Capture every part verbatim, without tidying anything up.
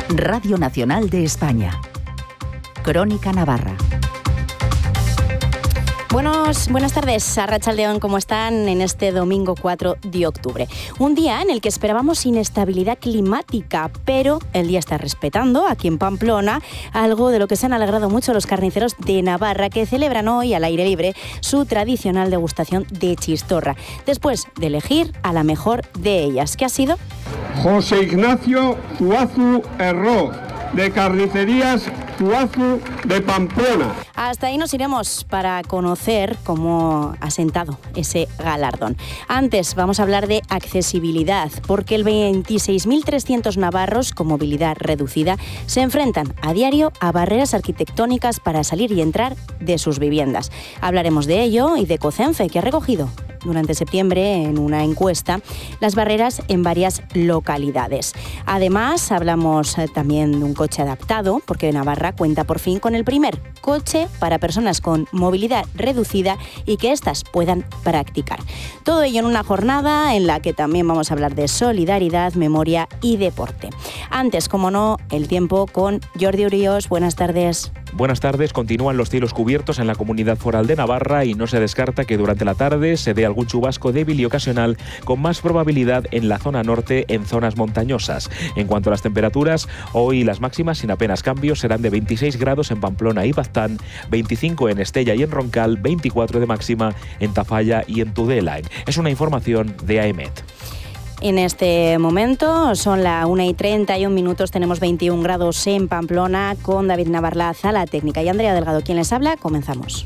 Radio Nacional de España. Crónica Navarra. Buenos, buenas tardes, Arratsaldeon, ¿cómo están en este domingo cuatro de octubre? Un día en el que esperábamos inestabilidad climática, pero el día está respetando aquí en Pamplona algo de lo que se han alegrado mucho los carniceros de Navarra, que celebran hoy al aire libre su tradicional degustación de chistorra, después de elegir a la mejor de ellas. ¿Qué ha sido? José Ignacio Zuazu Herró, de Carnicerías Zuazu de Pamplona. Hasta ahí nos iremos para conocer cómo ha sentado ese galardón. Antes vamos a hablar de accesibilidad, porque el veintiséis mil trescientos navarros con movilidad reducida se enfrentan a diario a barreras arquitectónicas para salir y entrar de sus viviendas. Hablaremos de ello y de Cocenfe, que ha recogido durante septiembre en una encuesta las barreras en varias localidades. Además, hablamos también de un coche adaptado, porque Navarra cuenta por fin con el primer coche para personas con movilidad reducida y que éstas puedan practicar. Todo ello en una jornada en la que también vamos a hablar de solidaridad, memoria y deporte. Antes, como no, el tiempo con Jordi Urios. Buenas tardes. Buenas tardes. Continúan los cielos cubiertos en la Comunidad Foral de Navarra y no se descarta que durante la tarde se dé algún chubasco débil y ocasional, con más probabilidad en la zona norte, en zonas montañosas. En cuanto a las temperaturas, hoy las máximas sin apenas cambios serán de veintiséis grados en Pamplona y Baztán, veinticinco en Estella y en Roncal, veinticuatro de máxima en Tafalla y en Tudela. Es una información de AEMET. En este momento son las una y treinta y un minutos, tenemos veintiún grados en Pamplona, con David Navarlaz a la técnica y Andrea Delgado quien les habla. Comenzamos.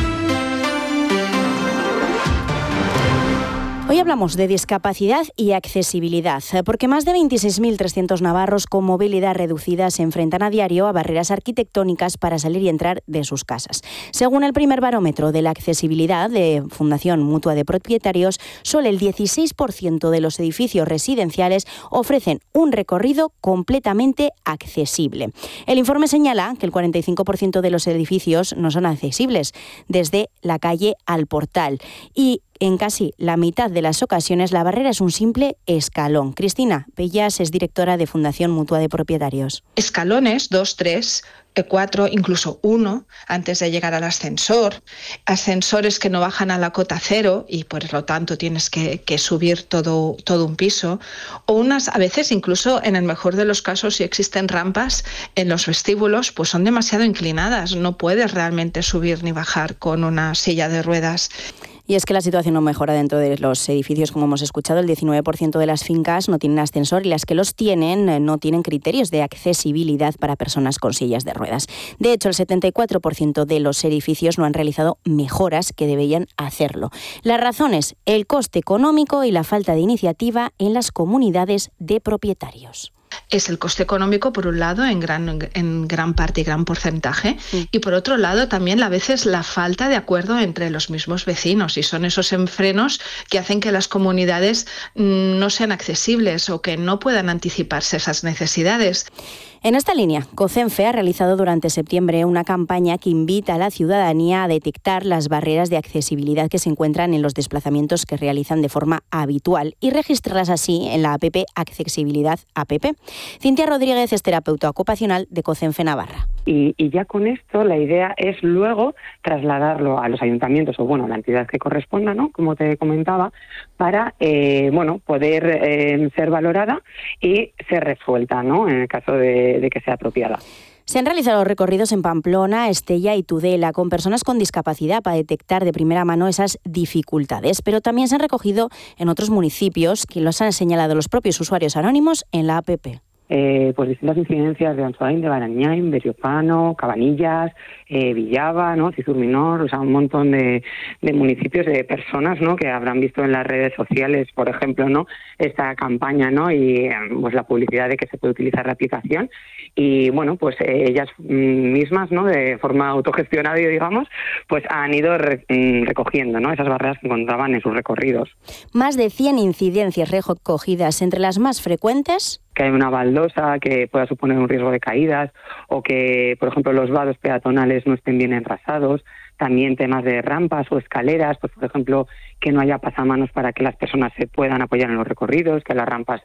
Hoy hablamos de discapacidad y accesibilidad, porque más de veintiséis mil trescientos navarros con movilidad reducida se enfrentan a diario a barreras arquitectónicas para salir y entrar de sus casas. Según el primer barómetro de la accesibilidad de Fundación Mutua de Propietarios, solo el dieciséis por ciento de los edificios residenciales ofrecen un recorrido completamente accesible. El informe señala que el cuarenta y cinco por ciento de los edificios no son accesibles, desde la calle al portal, y en casi la mitad de las ocasiones la barrera es un simple escalón. Cristina Pellas es directora de Fundación Mutua de Propietarios. Escalones, dos, tres, cuatro, incluso uno, antes de llegar al ascensor. Ascensores que no bajan a la cota cero y por lo tanto tienes que, que subir todo, todo un piso. O unas, a veces incluso en el mejor de los casos, si existen rampas en los vestíbulos, pues son demasiado inclinadas. No puedes realmente subir ni bajar con una silla de ruedas. Y es que la situación no mejora dentro de los edificios, como hemos escuchado. El diecinueve por ciento de las fincas no tienen ascensor y las que los tienen no tienen criterios de accesibilidad para personas con sillas de ruedas. De hecho, el setenta y cuatro por ciento de los edificios no han realizado mejoras que deberían hacerlo. Las razones: el coste económico y la falta de iniciativa en las comunidades de propietarios. Es el coste económico, por un lado, en gran, en gran parte y gran porcentaje, sí. Y por otro lado también a veces la falta de acuerdo entre los mismos vecinos, y son esos enfrenos que hacen que las comunidades no sean accesibles o que no puedan anticiparse esas necesidades. En esta línea, Cocenfe ha realizado durante septiembre una campaña que invita a la ciudadanía a detectar las barreras de accesibilidad que se encuentran en los desplazamientos que realizan de forma habitual y registrarlas así en la app Accesibilidad App. Cintia Rodríguez es terapeuta ocupacional de Cocenfe Navarra. Y, y ya con esto la idea es luego trasladarlo a los ayuntamientos o bueno, a la entidad que corresponda, ¿no? Como te comentaba, para eh, bueno, poder eh, ser valorada y ser resuelta, ¿no? En el caso de, de que sea apropiada. Se han realizado recorridos en Pamplona, Estella y Tudela con personas con discapacidad para detectar de primera mano esas dificultades, pero también se han recogido en otros municipios que los han señalado los propios usuarios anónimos en la app. Eh, pues distintas incidencias de Ansoain, de Barañáin, Berriozano, Cabanillas, eh, Villava, ¿no? Cizur-Minor, o sea, un montón de, de municipios, de personas, ¿no? Que habrán visto en las redes sociales, por ejemplo, ¿no? Esta campaña, ¿no? Y pues la publicidad de que se puede utilizar la aplicación y, bueno, pues eh, ellas mismas, ¿no? De forma autogestionada, digamos, pues han ido re, recogiendo, ¿no? Esas barreras que encontraban en sus recorridos. Más de cien incidencias recogidas, entre las más frecuentes: que hay una baldosa que pueda suponer un riesgo de caídas o que, por ejemplo, los vados peatonales no estén bien enrasados. También temas de rampas o escaleras, pues por ejemplo, que no haya pasamanos para que las personas se puedan apoyar en los recorridos, que las rampas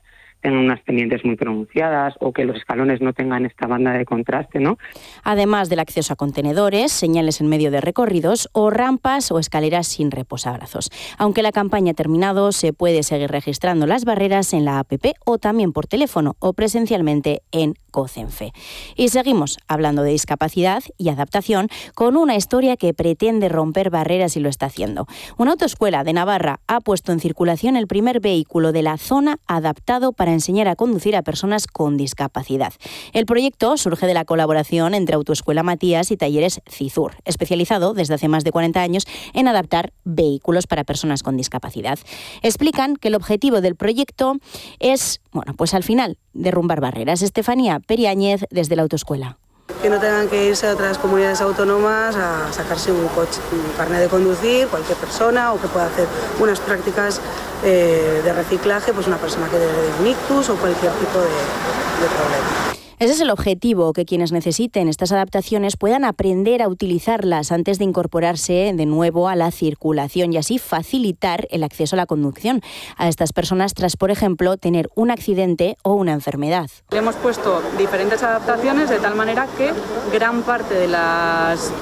tengan unas pendientes muy pronunciadas o que los escalones no tengan esta banda de contraste, ¿no? Además del acceso a contenedores, señales en medio de recorridos o rampas o escaleras sin reposabrazos. Aunque la campaña ha terminado, se puede seguir registrando las barreras en la app o también por teléfono o presencialmente en Cocenfe. Y seguimos hablando de discapacidad y adaptación con una historia que pretende romper barreras y lo está haciendo. Una autoescuela de Navarra ha puesto en circulación el primer vehículo de la zona adaptado para enseñar a conducir a personas con discapacidad. El proyecto surge de la colaboración entre Autoescuela Matías y Talleres Cizur, especializado desde hace más de cuarenta años en adaptar vehículos para personas con discapacidad. Explican que el objetivo del proyecto es, bueno, pues al final, derrumbar barreras. Estefanía Periáñez, desde la autoescuela. Que no tengan que irse a otras comunidades autónomas a sacarse un coche, un carnet de conducir, cualquier persona, o que pueda hacer unas prácticas eh, de reciclaje, pues una persona que debe de un ictus o cualquier tipo de, de problema. Ese es el objetivo, que quienes necesiten estas adaptaciones puedan aprender a utilizarlas antes de incorporarse de nuevo a la circulación y así facilitar el acceso a la conducción a estas personas tras, por ejemplo, tener un accidente o una enfermedad. Le hemos puesto diferentes adaptaciones de tal manera que gran parte de las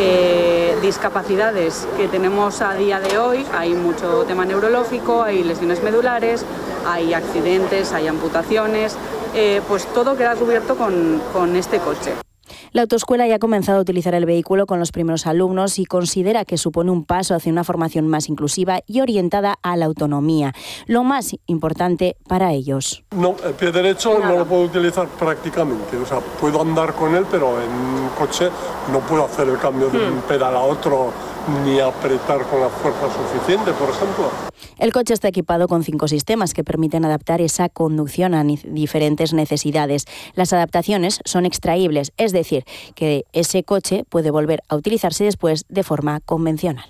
eh, discapacidades que tenemos a día de hoy, hay mucho tema neurológico, hay lesiones medulares, hay accidentes, hay amputaciones, eh, pues todo queda cubierto con, con este coche. La autoescuela ya ha comenzado a utilizar el vehículo con los primeros alumnos y considera que supone un paso hacia una formación más inclusiva y orientada a la autonomía, lo más importante para ellos. No, el pie derecho no lo puedo utilizar prácticamente, o sea, puedo andar con él, pero en un coche no puedo hacer el cambio de un pedal a otro ni apretar con la fuerza suficiente, por ejemplo. El coche está equipado con cinco sistemas que permiten adaptar esa conducción a diferentes necesidades. Las adaptaciones son extraíbles, es decir, que ese coche puede volver a utilizarse después de forma convencional.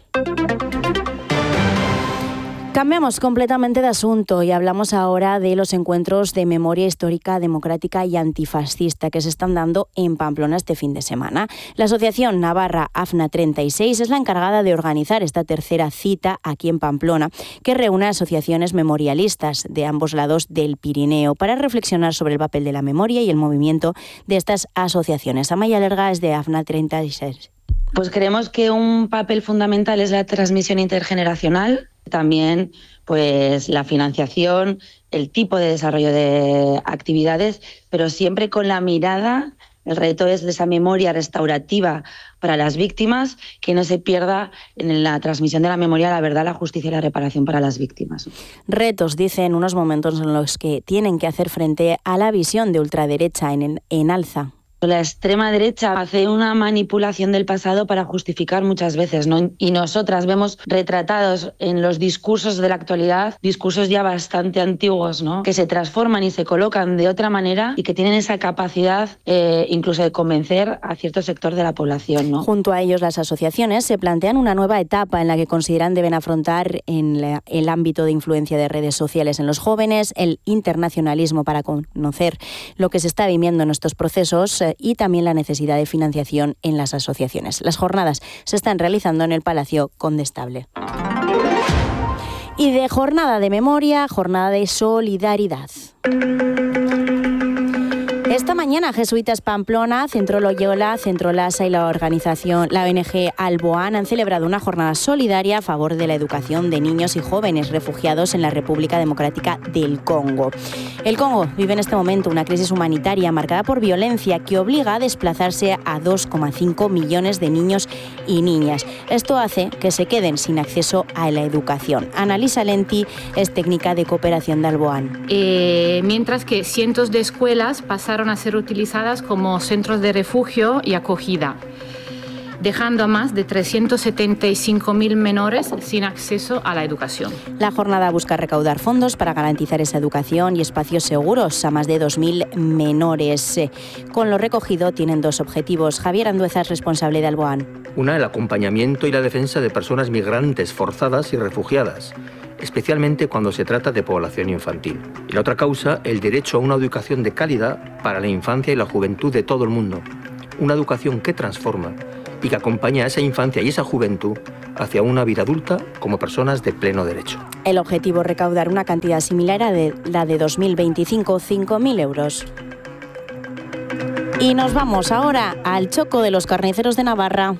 Cambiamos completamente de asunto y hablamos ahora de los encuentros de memoria histórica, democrática y antifascista que se están dando en Pamplona este fin de semana. La Asociación Navarra AFNA treinta y seis es la encargada de organizar esta tercera cita aquí en Pamplona, que reúne asociaciones memorialistas de ambos lados del Pirineo para reflexionar sobre el papel de la memoria y el movimiento de estas asociaciones. Amaya Lerga es de AFNA treinta y seis. Pues creemos que un papel fundamental es la transmisión intergeneracional, también pues la financiación, el tipo de desarrollo de actividades, pero siempre con la mirada, el reto es de esa memoria restaurativa para las víctimas, que no se pierda en la transmisión de la memoria, la verdad, la justicia y la reparación para las víctimas. Retos, dice, en unos momentos en los que tienen que hacer frente a la visión de ultraderecha en, en alza. La extrema derecha hace una manipulación del pasado para justificar muchas veces, ¿no? Y nosotras vemos retratados en los discursos de la actualidad, discursos ya bastante antiguos, ¿no? Que se transforman y se colocan de otra manera y que tienen esa capacidad eh, incluso de convencer a cierto sector de la población, ¿no? Junto a ellos, las asociaciones se plantean una nueva etapa en la que consideran deben afrontar en la, el ámbito de influencia de redes sociales en los jóvenes, el internacionalismo para conocer lo que se está viviendo en estos procesos eh, y también la necesidad de financiación en las asociaciones. Las jornadas se están realizando en el Palacio Condestable. Y de jornada de memoria, jornada de solidaridad. Esta mañana, Jesuitas Pamplona, Centro Loyola, Centro Lasa y la organización, la O N G Alboan, han celebrado una jornada solidaria a favor de la educación de niños y jóvenes refugiados en la República Democrática del Congo. El Congo vive en este momento una crisis humanitaria marcada por violencia que obliga a desplazarse a dos coma cinco millones de niños y niñas. Esto hace que se queden sin acceso a la educación. Annalisa Lenti es técnica de cooperación de Alboan. Eh, mientras que cientos de escuelas pasaron a ser utilizadas como centros de refugio y acogida, dejando a más de trescientos setenta y cinco mil menores sin acceso a la educación. La jornada busca recaudar fondos para garantizar esa educación y espacios seguros a más de dos mil menores. Con lo recogido tienen dos objetivos. Javier Andueza es responsable de Alboan. Una, el acompañamiento y la defensa de personas migrantes forzadas y refugiadas, especialmente cuando se trata de población infantil. Y la otra causa, el derecho a una educación de calidad para la infancia y la juventud de todo el mundo. Una educación que transforma y que acompaña a esa infancia y esa juventud hacia una vida adulta como personas de pleno derecho. El objetivo es recaudar una cantidad similar a de, la de dos mil veinticinco, cinco mil euros. Y nos vamos ahora al Choco de los Carniceros de Navarra.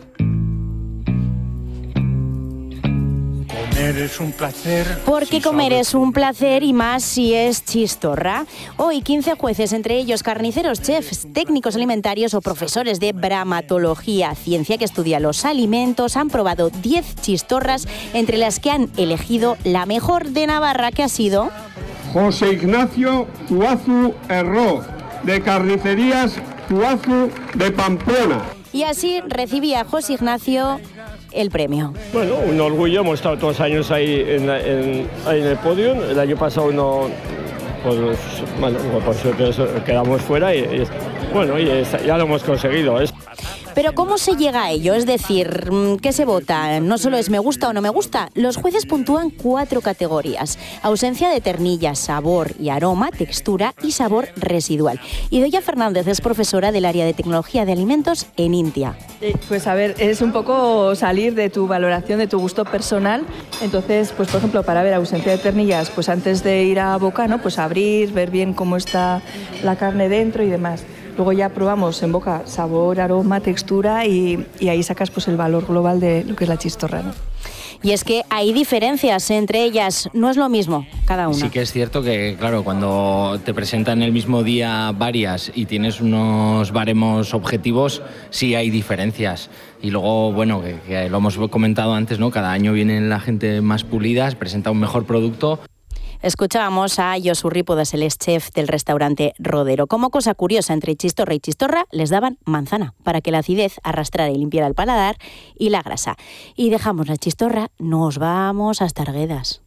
Comer es un placer. Porque si comer sabes... es un placer y más si es chistorra. Hoy quince jueces, entre ellos carniceros, chefs, técnicos alimentarios o profesores de bramatología, ciencia que estudia los alimentos, han probado diez chistorras, entre las que han elegido la mejor de Navarra, que ha sido José Ignacio Zuazu Herroz, de Carnicerías Zuazu de Pamplona. Y así recibía José Ignacio el premio. Bueno, un orgullo, hemos estado todos los años ahí en, en, ahí en el podio. El año pasado no, pues, bueno, por suerte quedamos fuera y, y bueno, y ya lo hemos conseguido. Es... Pero ¿cómo se llega a ello? Es decir, ¿qué se vota? No solo es me gusta o no me gusta. Los jueces puntúan cuatro categorías: ausencia de ternillas, sabor y aroma, textura y sabor residual. Idoia Fernández es profesora del área de tecnología de alimentos en Intia. Pues a ver, es un poco salir de tu valoración, de tu gusto personal. Entonces, pues por ejemplo, para ver ausencia de ternillas, pues antes de ir a boca, ¿no? Pues abrir, ver bien cómo está la carne dentro y demás. Luego ya probamos en boca sabor, aroma, textura y, y ahí sacas pues el valor global de lo que es la chistorra, ¿no? Y es que hay diferencias entre ellas, no es lo mismo cada una. Sí que es cierto que, claro, cuando te presentan el mismo día varias y tienes unos baremos objetivos, sí hay diferencias. Y luego, bueno, que, que lo hemos comentado antes, ¿no? Cada año viene la gente más pulida, presenta un mejor producto. Escuchábamos a Josu Rípodas, el ex chef del restaurante Rodero. Como cosa curiosa, entre chistorra y chistorra les daban manzana para que la acidez arrastrara y limpiara el paladar y la grasa. Y dejamos la chistorra, nos vamos hasta Arguedas.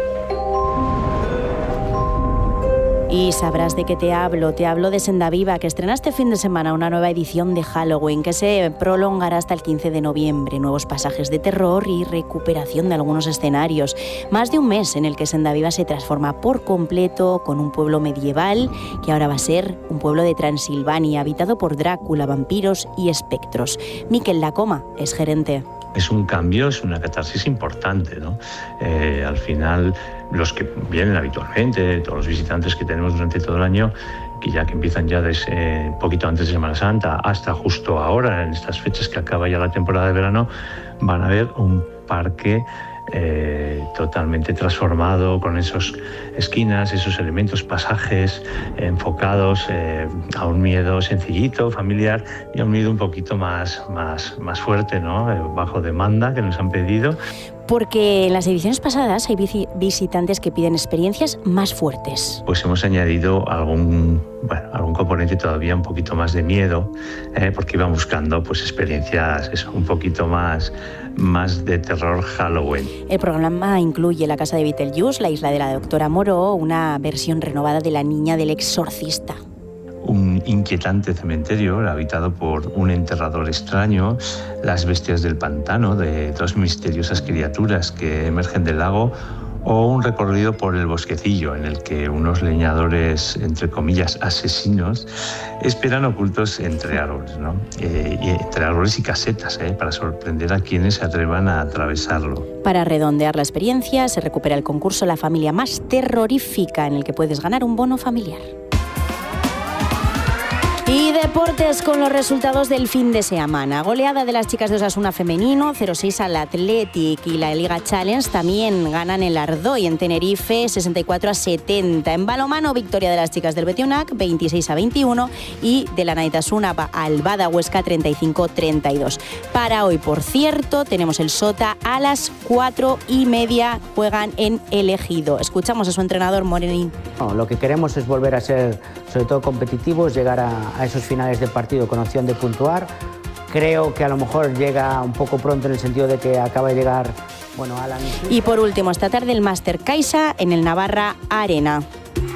Y sabrás de qué te hablo. Te hablo de Sendaviva, que estrena este fin de semana una nueva edición de Halloween que se prolongará hasta el quince de noviembre. Nuevos pasajes de terror y recuperación de algunos escenarios. Más de un mes en el que Sendaviva se transforma por completo con un pueblo medieval que ahora va a ser un pueblo de Transilvania, habitado por Drácula, vampiros y espectros. Miquel Lacoma es gerente. Es un cambio, es una catarsis importante, ¿no? Eh, al final, los que vienen habitualmente, todos los visitantes que tenemos durante todo el año, que ya que empiezan ya desde eh, poquito antes de Semana Santa hasta justo ahora, en estas fechas que acaba ya la temporada de verano, van a ver un parque Eh, totalmente transformado, con esas esquinas, esos elementos, pasajes eh, enfocados eh, a un miedo sencillito, familiar, y a un miedo un poquito más, más, más fuerte, ¿no? Eh, bajo demanda, que nos han pedido. Porque en las ediciones pasadas hay visitantes que piden experiencias más fuertes. Pues hemos añadido algún, bueno, algún componente todavía un poquito más de miedo, eh, porque iban buscando pues, experiencias eso, un poquito más, más de terror Halloween. El programa incluye la casa de Beetlejuice, la isla de la doctora Moreau, una versión renovada de la niña del exorcista. Un inquietante cementerio habitado por un enterrador extraño, las bestias del pantano de dos misteriosas criaturas que emergen del lago, o un recorrido por el bosquecillo en el que unos leñadores, entre comillas, asesinos, esperan ocultos entre árboles, ¿no? Eh, y entre árboles y casetas, ¿eh? Para sorprender a quienes se atrevan a atravesarlo. Para redondear la experiencia, se recupera el concurso La familia más terrorífica, en el que puedes ganar un bono familiar. Y deportes con los resultados del fin de semana. Goleada de las chicas de Osasuna femenino, cero seis al Athletic, y la Liga Challenge también ganan el Ardoy en Tenerife, sesenta y cuatro a setenta. En balonmano, victoria de las chicas del Betionac, veintiséis a veintiuno, y de la Naitasuna al Bada Huesca, treinta y cinco a treinta y dos. Para hoy, por cierto, tenemos el Sota a las cuatro y media, juegan en El Ejido. Escuchamos a su entrenador, Morenín. No, lo que queremos es volver a ser, sobre todo, competitivos, llegar a, a esos finales de partido con opción de puntuar. Creo que a lo mejor llega un poco pronto en el sentido de que acaba de llegar, bueno, Alan. Y por último, esta tarde el Máster Caixa en el Navarra Arena.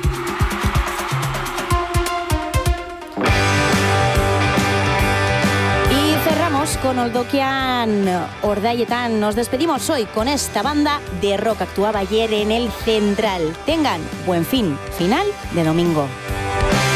Y cerramos con Oldokian Ordayetan. Nos despedimos hoy con esta banda de rock. Actuaba ayer en el Central. Tengan buen fin, final de domingo.